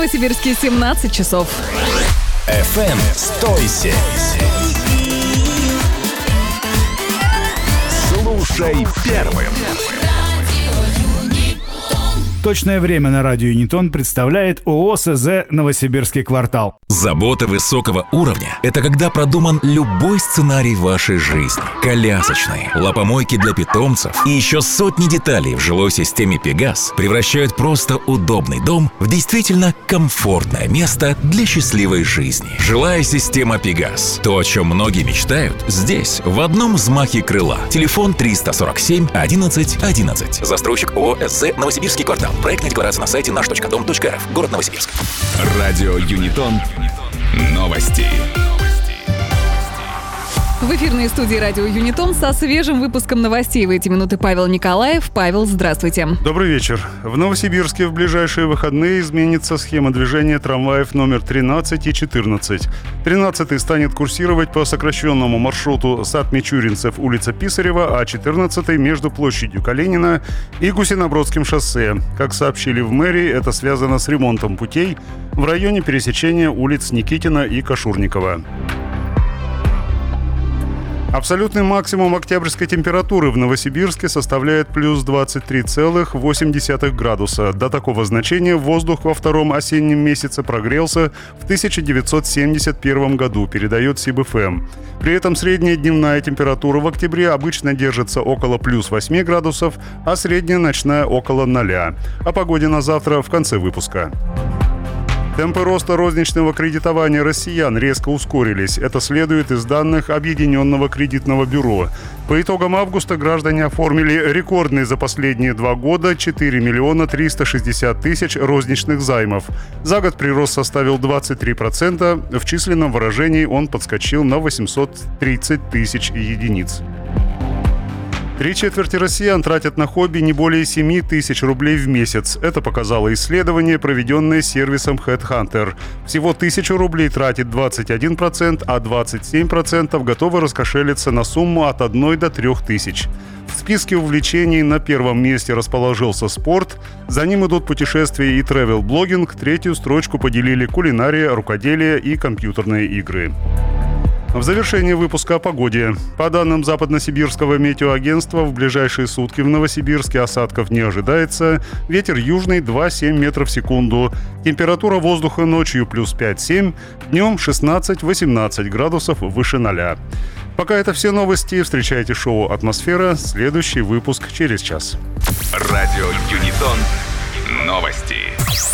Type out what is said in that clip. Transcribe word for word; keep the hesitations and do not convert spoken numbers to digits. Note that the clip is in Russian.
Новосибирске семнадцать часов. эф эм «Стойся». Слушай первым. Точное время на радио Юнитон представляет ООО СЗ «Новосибирский квартал». Забота высокого уровня – это когда продуман любой сценарий вашей жизни. Колясочные, лапомойки для питомцев и еще сотни деталей в жилой системе «Пегас» превращают просто удобный дом в действительно комфортное место для счастливой жизни. Жилая система «Пегас» – то, о чем многие мечтают, здесь, в одном взмахе крыла. Телефон триста сорок семь одиннадцать одиннадцать. Застройщик ООО СЗ «Новосибирский квартал». Проектная декларация на сайте наш точка дом точка эр эф. Город Новосибирск. Радио Юнитон. Новости. В эфирной студии радио Юнитон со свежим выпуском новостей в эти минуты Павел Николаев. Павел, здравствуйте. Добрый вечер. В Новосибирске в ближайшие выходные изменится схема движения трамваев номер тринадцать и четырнадцать. тринадцатый станет курсировать по сокращенному маршруту Сад-Мичуринцев, улица Писарева, а четырнадцатый между площадью Калинина и Гусинобродским шоссе. Как сообщили в мэрии, это связано с ремонтом путей в районе пересечения улиц Никитина и Кашурникова. Абсолютный максимум октябрьской температуры в Новосибирске составляет плюс двадцать три целых восемь десятых градуса. До такого значения воздух во втором осеннем месяце прогрелся в тысяча девятьсот семьдесят первом году, передает СибЭФМ. При этом средняя дневная температура в октябре обычно держится около плюс восемь градусов, а средняя ночная около ноля. О погоде на завтра в конце выпуска. Темпы роста розничного кредитования россиян резко ускорились. Это следует из данных Объединенного кредитного бюро. По итогам августа граждане оформили рекордные за последние два года четыре миллиона триста шестьдесят тысяч розничных займов. За год прирост составил двадцать три процента. В численном выражении он подскочил на восемьсот тридцать тысяч единиц. Три четверти россиян тратят на хобби не более семь тысяч рублей в месяц. Это показало исследование, проведенное сервисом HeadHunter. Всего тысячу рублей тратит двадцать один процент, а двадцать семь процентов готовы раскошелиться на сумму от одной до трех тысяч. В списке увлечений на первом месте расположился спорт, за ним идут путешествия и тревел-блогинг, третью строчку поделили кулинария, рукоделие и компьютерные игры. В завершении выпуска о погоде. По данным Западносибирского метеоагентства, в ближайшие сутки в Новосибирске осадков не ожидается. Ветер южный два целых семь десятых метров в секунду. Температура воздуха ночью плюс пять-семь, днем шестнадцать-восемнадцать градусов выше ноля. Пока это все новости. Встречайте шоу «Атмосфера». Следующий выпуск через час. Радио Юнитон. Новости.